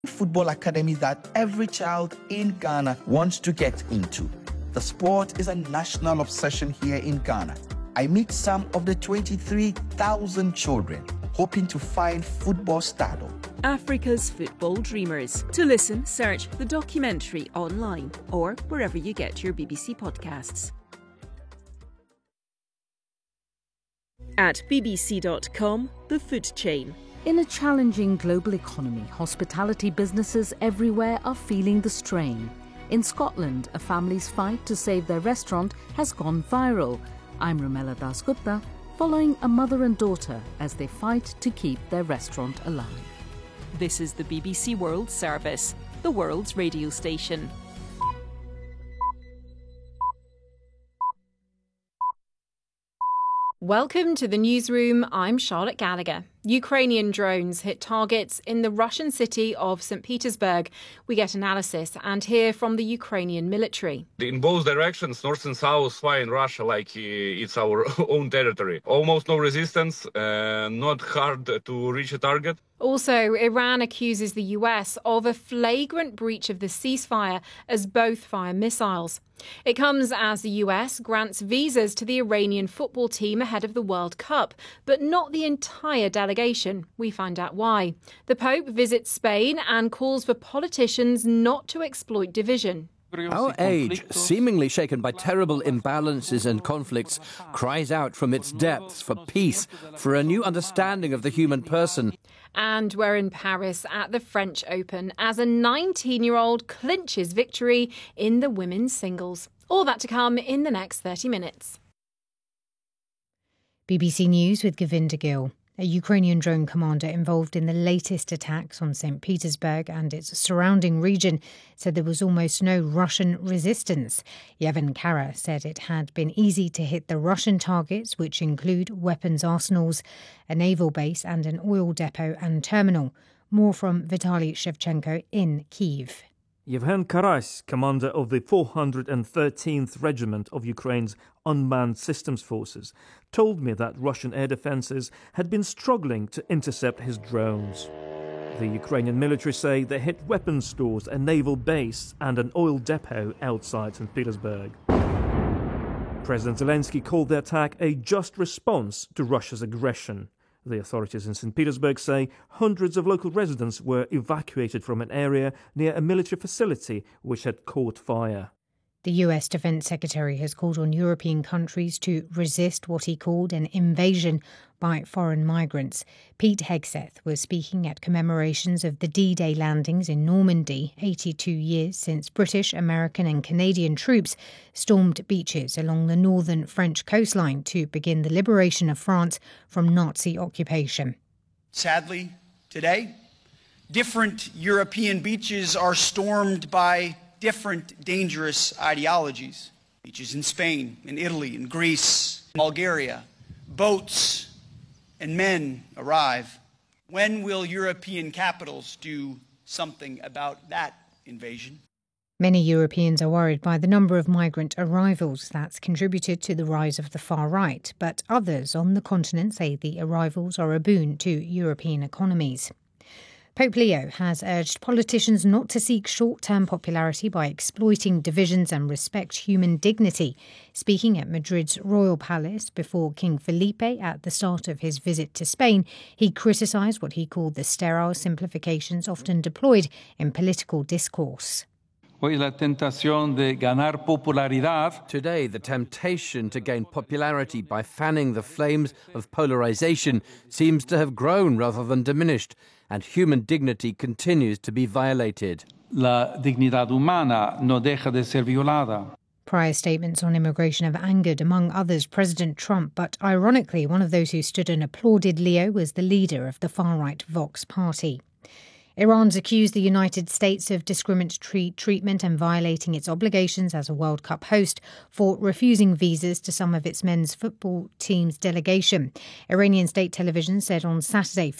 football academy that every child in Ghana wants to get into. The sport is a national obsession here in Ghana. I meet some of the 23,000 children hoping to find football stardom. Africa's Football Dreamers. To listen, search the documentary online or wherever you get your BBC podcasts. At bbc.com, The Food Chain. In a challenging global economy, hospitality businesses everywhere are feeling the strain. In Scotland, a family's fight to save their restaurant has gone viral. I'm Romela Dasgupta, following a mother and daughter as they fight to keep their restaurant alive. This is the BBC World Service, the world's radio station. Welcome to the newsroom. I'm Charlotte Gallagher. Ukrainian drones hit targets in the Russian city of St. Petersburg. We get analysis and hear from the Ukrainian military. In both directions, north and south, fire in Russia like it's our own territory. Almost no resistance, not hard to reach a target. Also, Iran accuses the US of a flagrant breach of the ceasefire as both fire missiles. It comes as the US grants visas to the Iranian football team ahead of the World Cup, but not the entire delegation. We find out why. The Pope visits Spain and calls for politicians not to exploit division. Our age, seemingly shaken by terrible imbalances and conflicts, cries out from its depths for peace, for a new understanding of the human person. And we're in Paris at the French Open as a 19-year-old clinches victory in the women's singles. All that to come in the next 30 minutes. BBC News with Govinda Gill. A Ukrainian drone commander involved in the latest attacks on St. Petersburg and its surrounding region said there was almost no Russian resistance. Yevhen Kara said it had been easy to hit the Russian targets, which include weapons arsenals, a naval base and an oil depot and terminal. More from Vitaly Shevchenko in Kyiv. Yevhen Karas, commander of the 413th Regiment of Ukraine's Unmanned Systems Forces, told me that Russian air defences had been struggling to intercept his drones. The Ukrainian military say they hit weapons stores, a naval base and an oil depot outside St. Petersburg. President Zelensky called the attack a just response to Russia's aggression. The authorities in St. Petersburg say hundreds of local residents were evacuated from an area near a military facility which had caught fire. The US Defense Secretary has called on European countries to resist what he called an invasion by foreign migrants. Pete Hegseth was speaking at commemorations of the D-Day landings in Normandy, 82 years since British, American and Canadian troops stormed beaches along the northern French coastline to begin the liberation of France from Nazi occupation. Sadly, today, different European beaches are stormed by different dangerous ideologies. Beaches in Spain, in Italy, in Greece, in Bulgaria. Boats and men arrive. When will European capitals do something about that invasion? Many Europeans are worried by the number of migrant arrivals that's contributed to the rise of the far right, but others on the continent say the arrivals are a boon to European economies. Pope Leo has urged politicians not to seek short-term popularity by exploiting divisions and respect human dignity. Speaking at Madrid's Royal Palace before King Felipe at the start of his visit to Spain, he criticised what he called the sterile simplifications often deployed in political discourse. Today, the temptation to gain popularity by fanning the flames of polarisation seems to have grown rather than diminished, and human dignity continues to be violated. La dignidad humana no deja de ser violada. Prior statements on immigration have angered, among others, President Trump, but ironically, one of those who stood and applauded Leo was the leader of the far-right Vox Party. Iran's accused the United States of discriminatory treatment and violating its obligations as a World Cup host for refusing visas to some of its men's football team's delegation. Iranian state television said on Saturday